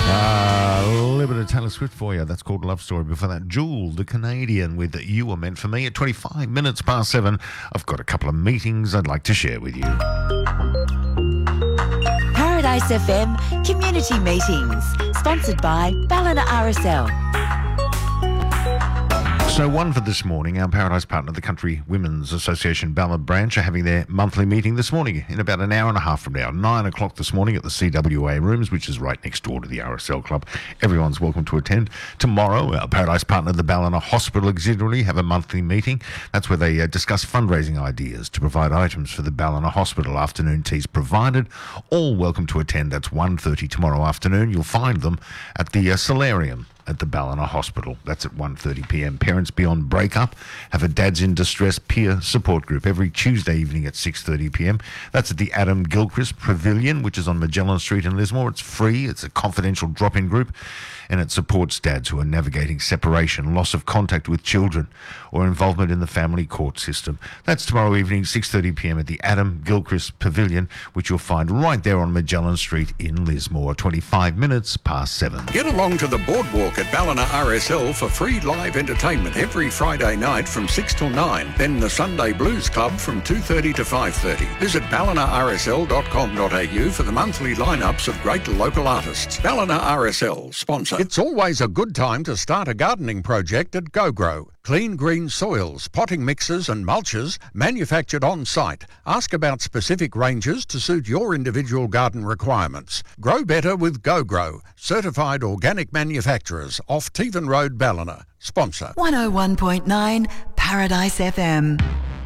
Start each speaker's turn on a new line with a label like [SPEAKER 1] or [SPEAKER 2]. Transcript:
[SPEAKER 1] A little bit of Taylor Swift for you. That's called Love Story. Before that, Jewel, the Canadian, with You Were Meant For Me. At 25 minutes past 7, I've got a couple of meetings I'd like to share with you.
[SPEAKER 2] Paradise FM Community Meetings, sponsored by Ballina RSL.
[SPEAKER 1] So one for this morning, our Paradise partner, the Country Women's Association Ballina branch, are having their monthly meeting this morning in about an hour and a half from now, 9 o'clock this morning at the CWA Rooms, which is right next door to the RSL Club. Everyone's welcome to attend. Tomorrow, our Paradise partner, the Ballina Hospital Auxiliary, have a monthly meeting. That's where they discuss fundraising ideas to provide items for the Ballina Hospital. Afternoon teas provided. All welcome to attend. That's 1:30 tomorrow afternoon. You'll find them at the Solarium at the Ballina Hospital. That's at 1:30pm. Parents Beyond Breakup have a Dads in Distress peer support group every Tuesday evening at 6:30pm. That's at the Adam Gilchrist Pavilion, which is on Magellan Street in Lismore. It's free. It's a confidential drop-in group, and it supports dads who are navigating separation, loss of contact with children, or involvement in the family court system. That's tomorrow evening, 6:30pm at the Adam Gilchrist Pavilion, which you'll find right there on Magellan Street in Lismore. 25 minutes past 7.
[SPEAKER 3] Get along to the boardwalk at Ballina RSL for free live entertainment every Friday night from 6 till 9. Then the Sunday Blues Club from 2:30 to 5:30. Visit ballinarsl.com.au for the monthly lineups of great local artists. Ballina RSL, sponsor. It's always a good time to start a gardening project at GoGrow. Clean green soils, potting mixes and mulches manufactured on site. Ask about specific ranges to suit your individual garden requirements. Grow better with GoGrow, certified organic manufacturers off Tevan Road, Ballina. Sponsor.
[SPEAKER 2] 101.9 Paradise FM.